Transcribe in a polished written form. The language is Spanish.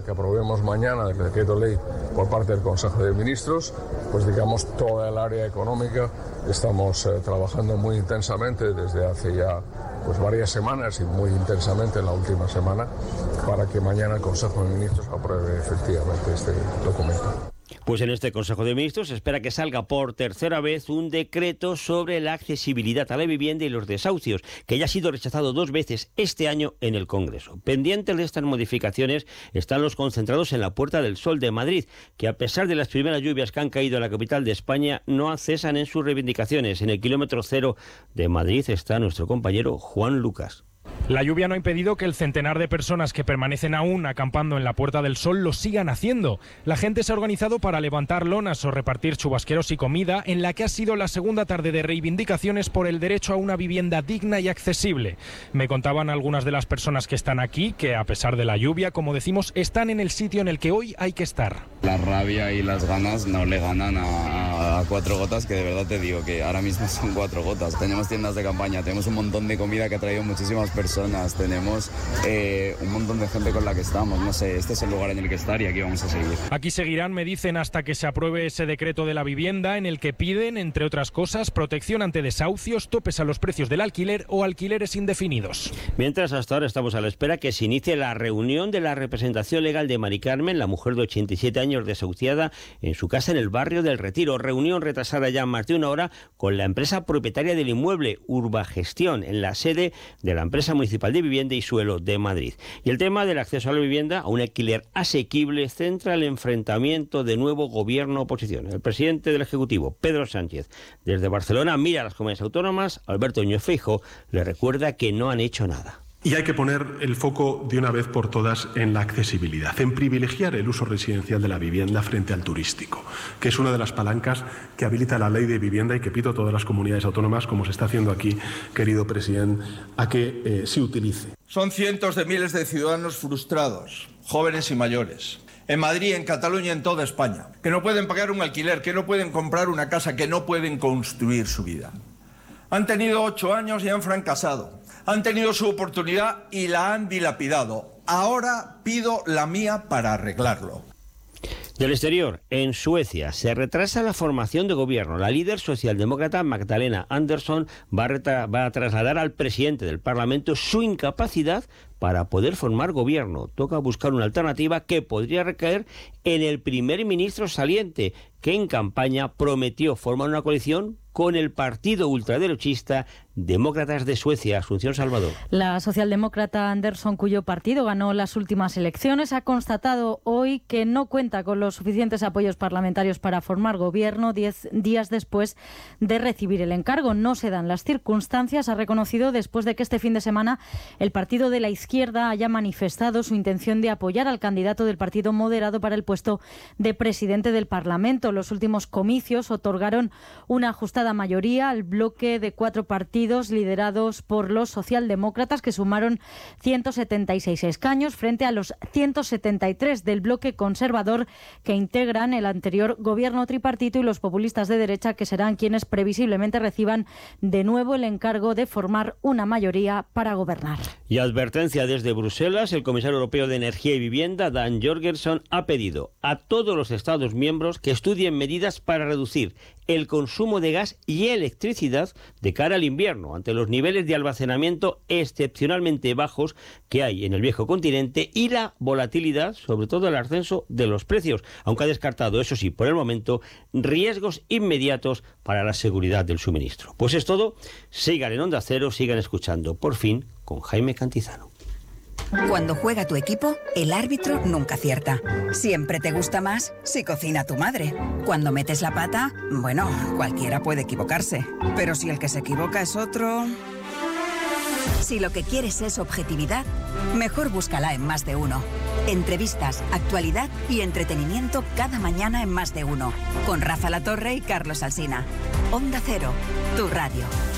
que aprobemos mañana del decreto ley por parte del Consejo de Ministros, pues digamos toda el área económica estamos trabajando muy intensamente desde hace ya pues varias semanas y muy intensamente en la última semana para que mañana el Consejo de Ministros apruebe efectivamente este documento. Pues en este Consejo de Ministros se espera que salga por tercera vez un decreto sobre la accesibilidad a la vivienda y los desahucios, que ya ha sido rechazado 2 veces este año en el Congreso. Pendientes de estas modificaciones están los concentrados en la Puerta del Sol de Madrid, que a pesar de las primeras lluvias que han caído en la capital de España, no cesan en sus reivindicaciones. En el kilómetro cero de Madrid está nuestro compañero Juan Lucas. La lluvia no ha impedido que el centenar de personas que permanecen aún acampando en la Puerta del Sol lo sigan haciendo. La gente se ha organizado para levantar lonas o repartir chubasqueros y comida en la que ha sido la segunda tarde de reivindicaciones por el derecho a una vivienda digna y accesible. Me contaban algunas de las personas que están aquí que, a pesar de la lluvia, como decimos, están en el sitio en el que hoy hay que estar. La rabia y las ganas no le ganan a 4 gotas, que de verdad te digo que ahora mismo son 4 gotas. Tenemos tiendas de campaña, tenemos un montón de comida que ha traído muchísimas personas, tenemos un montón de gente con la que estamos, no sé, este es el lugar en el que estar y aquí vamos a seguir. Aquí seguirán, me dicen, hasta que se apruebe ese decreto de la vivienda en el que piden, entre otras cosas, protección ante desahucios, topes a los precios del alquiler o alquileres indefinidos. Mientras, hasta ahora estamos a la espera que se inicie la reunión de la representación legal de Mari Carmen, la mujer de 87 años desahuciada en su casa en el barrio del Retiro. Reunión retrasada ya más de 1 hora con la empresa propietaria del inmueble, Urbagestión, en la sede de la empresa municipal de vivienda y suelo de Madrid. Y el tema del acceso a la vivienda a un alquiler asequible centra el enfrentamiento de nuevo gobierno-oposición. El presidente del Ejecutivo, Pedro Sánchez, desde Barcelona mira a las comunidades autónomas. Alberto Núñez Feijóo le recuerda que no han hecho nada. Y hay que poner el foco de una vez por todas en la accesibilidad, en privilegiar el uso residencial de la vivienda frente al turístico, que es una de las palancas que habilita la ley de vivienda y que pido a todas las comunidades autónomas, como se está haciendo aquí, querido presidente, a que se utilice. Son cientos de miles de ciudadanos frustrados, jóvenes y mayores, en Madrid, en Cataluña, en toda España, que no pueden pagar un alquiler, que no pueden comprar una casa, que no pueden construir su vida. Han tenido 8 años y han fracasado. Han tenido su oportunidad y la han dilapidado. Ahora pido la mía para arreglarlo. Del exterior, en Suecia se retrasa la formación de gobierno. La líder socialdemócrata Magdalena Andersson va a trasladar al presidente del Parlamento su incapacidad para poder formar gobierno. Toca buscar una alternativa que podría recaer en el primer ministro saliente, que en campaña prometió formar una coalición con el partido ultraderechista Demócratas de Suecia. Asunción Salvador. La socialdemócrata Andersson, cuyo partido ganó las últimas elecciones, ha constatado hoy que no cuenta con los suficientes apoyos parlamentarios para formar gobierno 10 días después de recibir el encargo. No se dan las circunstancias, ha reconocido, después de que este fin de semana el partido de la izquierda haya manifestado su intención de apoyar al candidato del partido moderado para el puesto de presidente del Parlamento. Los últimos comicios otorgaron una ajustada mayoría al bloque de 4 partidos liderados por los socialdemócratas, que sumaron 176 escaños frente a los 173 del bloque conservador, que integran el anterior gobierno tripartito, y los populistas de derecha, que serán quienes previsiblemente reciban de nuevo el encargo de formar una mayoría para gobernar. Y advertencia desde Bruselas: el comisario europeo de Energía y Vivienda, Dan Jorgensen, ha pedido a todos los Estados miembros que estudien medidas para reducir el consumo de gas y electricidad de cara al invierno, ante los niveles de almacenamiento excepcionalmente bajos que hay en el viejo continente y la volatilidad, sobre todo el ascenso de los precios, aunque ha descartado, eso sí, por el momento, riesgos inmediatos para la seguridad del suministro. Pues es todo. Sigan en Onda Cero, sigan escuchando Por Fin con Jaime Cantizano. Cuando juega tu equipo, el árbitro nunca acierta. Siempre te gusta más si cocina tu madre. Cuando metes la pata, bueno, cualquiera puede equivocarse. Pero si el que se equivoca es otro... Si lo que quieres es objetividad, mejor búscala en Más de Uno. Entrevistas, actualidad y entretenimiento cada mañana en Más de Uno. Con Rafa Latorre y Carlos Alsina. Onda Cero, tu radio.